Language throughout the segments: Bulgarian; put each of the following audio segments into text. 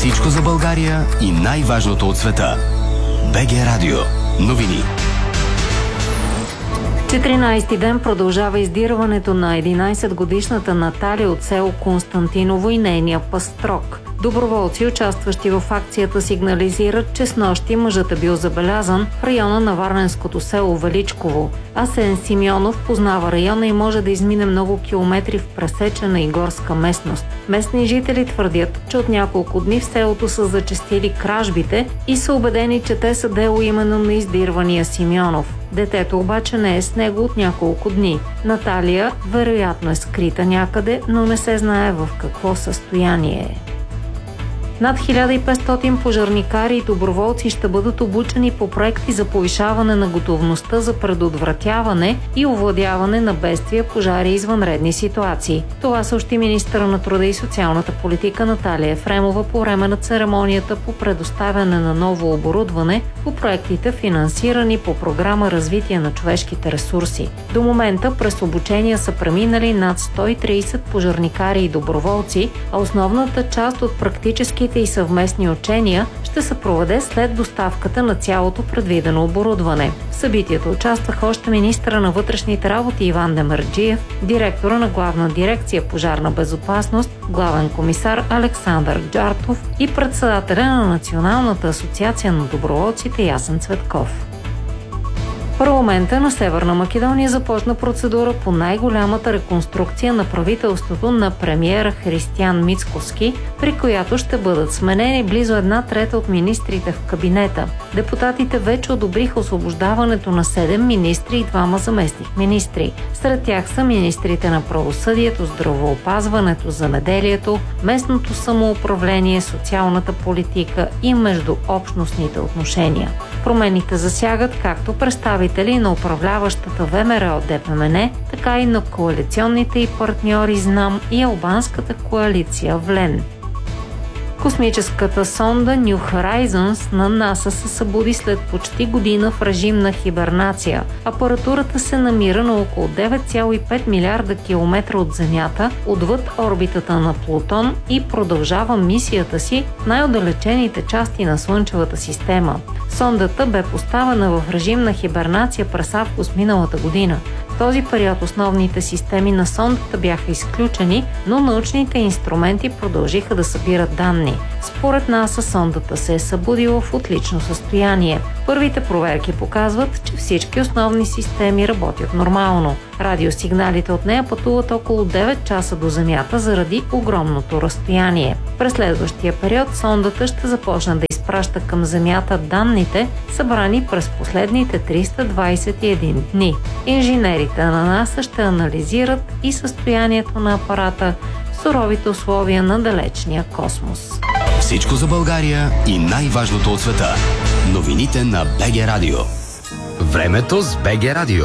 Всичко за България и най-важното от света. БГ Радио. Новини. 14-ти ден продължава издирването на 11-годишната Наталия от село Константиново и нейния пастрок. Доброволци, участващи в акцията, сигнализират, че снощи мъжът е бил забелязан в района на варненското село Величково. Асен Симеонов познава района и може да измине много километри в пресечена и горска местност. Местни жители твърдят, че от няколко дни в селото са зачестили кражбите и са убедени, че те са дело именно на издирвания Симеонов. Детето обаче не е с него от няколко дни. Наталия вероятно е скрита някъде, но не се знае в какво състояние е. Над 1500 пожарникари и доброволци ще бъдат обучени по проекти за повишаване на готовността за предотвратяване и овладяване на бедствия, пожари и извънредни ситуации. Това съобщи министъра на труда и социалната политика Наталия Ефремова по време на церемонията по предоставяне на ново оборудване по проектите, финансирани по програма Развитие на човешките ресурси. До момента през обучения са преминали над 130 пожарникари и доброволци, а основната част от практическите и съвместни учения ще се проведе след доставката на цялото предвидено оборудване. В събитието участваха още министъра на вътрешните работи Иван Демерджиев, директора на Главна дирекция пожарна безопасност, главен комисар Александър Джартов и председателя на Националната асоциация на доброволците Ясен Цветков. Парламента на Северна Македония започна процедура по най-голямата реконструкция на правителството на премиера Християн Мицкоски, при която ще бъдат сменени близо 1/3 от министрите в кабинета. Депутатите вече одобриха освобождаването на 7 министри и 2 заместник-министри. Сред тях са министрите на правосъдието, здравеопазването, земеделието, местното самоуправление, социалната политика и междуобщностните отношения. Промените засягат както представители на управляващата ВМРО ДПМН, така и на коалиционните и партньори ЗНАМ и албанската коалиция ВЛЕН. Космическата сонда New Horizons на НАСА се събуди след почти година в режим на хибернация. Апаратурата се намира на около 9,5 милиарда километра от Земята, отвъд орбитата на Плутон и продължава мисията си в най-отдалечените части на Слънчевата система. Сондата бе поставена в режим на хибернация през август миналата година. В този период основните системи на сондата бяха изключени, но научните инструменти продължиха да събират данни. Според НАСА сондата се е събудила в отлично състояние. Първите проверки показват, че всички основни системи работят нормално. Радиосигналите от нея пътуват около 9 часа до Земята заради огромното разстояние. През следващия период сондата ще започне да изпраща към Земята данните, събрани през последните 321 дни. Инженерите на НАСА ще анализират и състоянието на апарата в суровите условия на далечния космос. Всичко за България и най-важното от света. Новините на БГ Радио. Времето с БГ Радио.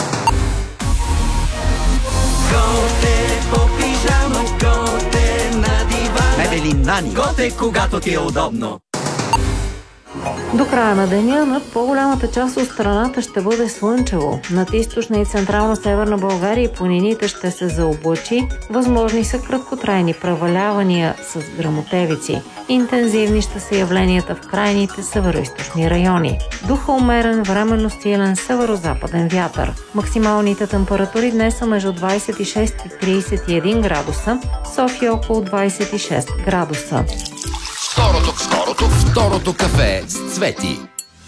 Готе по пижама, готе на дивана. Мебели Нани. Готе, когато ти е удобно. До края на деня над по-голямата част от страната ще бъде слънчево. Над източна и централна северна България и планините ще се заоблачи. Възможни са краткотрайни превалявания с гръмотевици. Интензивни ще са явленията в крайните североизточни райони. Духа умерен, временно силен северо-западен вятър. Максималните температури днес са между 26 и 31 градуса, София около 26 градуса. Второто кафе с Цвети.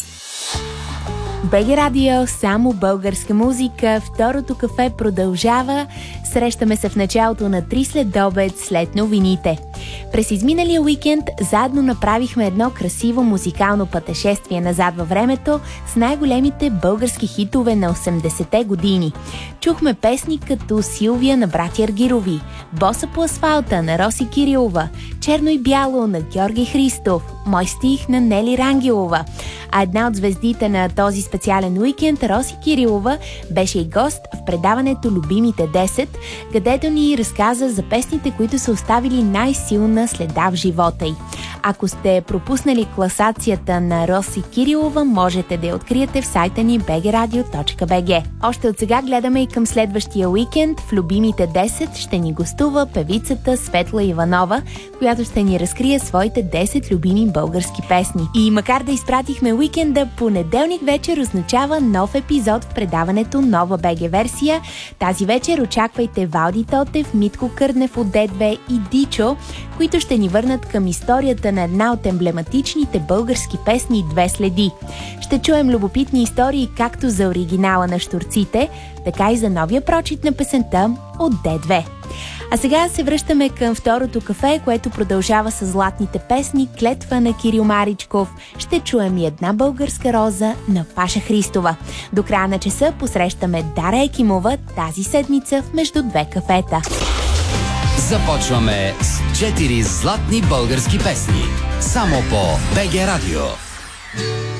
БГ Радио, само българска музика. Второто кафе продължава. Срещаме се в началото на 3 следобед след новините. През изминалия уикенд заедно направихме едно красиво музикално пътешествие назад във времето с най-големите български хитове на 80-те години. Чухме песни като Силвия на братя Аргирови, Боса по асфалта на Роси Кирилова, Черно и бяло на Георги Христов, Мой стих на Нели Рангелова. А една от звездите на този специален уикенд, Роси Кирилова, беше и гост в предаването Любимите 10, където ни разказа за песните, които са оставили най-силна следа в живота й. Ако сте пропуснали класацията на Роси Кирилова, можете да я откриете в сайта ни bgradio.bg. Още от сега гледаме и към следващия уикенд. В любимите 10 ще ни гостува певицата Светла Иванова, която ще ни разкрие своите 10 любими български песни. И макар да изпратихме уикенда, понеделник вечер означава нов епизод в предаването Нова БГ версия. Тази вечер очаквайте Валди Тотев, Митко Кърнев от Д2 и Дичо, които ще ни върнат към историята на една от емблематичните български песни "Две следи". Ще чуем любопитни истории както за оригинала на Щурците, така и за новия прочит на песента от Д2. А сега се връщаме към второто кафе, което продължава с златните песни "Клетва" на Кирил Маричков. Ще чуем и "Една българска роза" на Паша Христова. До края на часа посрещаме Дара Екимова тази седмица в Между две кафета. Започваме с 4 златни български песни. Само по БГ Радио.